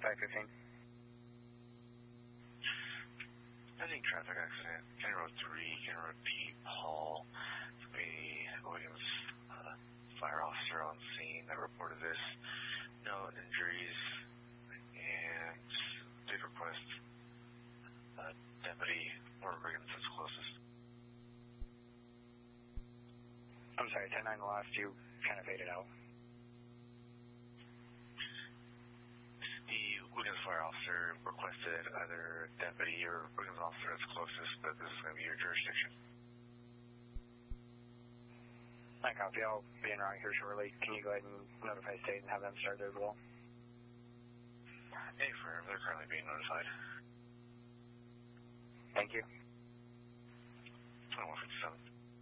515. Pending traffic accident, County Road 3, County Road D, Paul. Williams fire officer on scene that reported this. No injuries, and did request Deputy or Riggins as closest. I'm sorry, 10-9 lost. You kind of faded out. The Wiggins fire officer requested either deputy or Wiggins officer as closest, but this is going to be your jurisdiction. I copy. I'll be en route here shortly. Can you go ahead and notify state and have them start there as well? Affirm. They're currently being notified. Thank you. 2157.